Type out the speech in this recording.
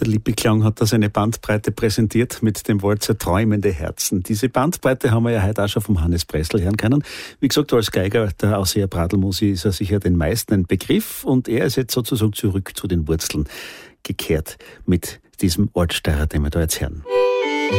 Der Lippe-Klang hat da seine Bandbreite präsentiert mit dem Walzer Träumende Herzen. Diese Bandbreite haben wir ja heute auch schon vom Hannes Pressl hören können. Wie gesagt, als Geiger der Ausseher Pradl-Musi ist er sicher den meisten ein Begriff und er ist jetzt sozusagen zurück zu den Wurzeln gekehrt mit diesem Ortsteirer, den wir da jetzt hören.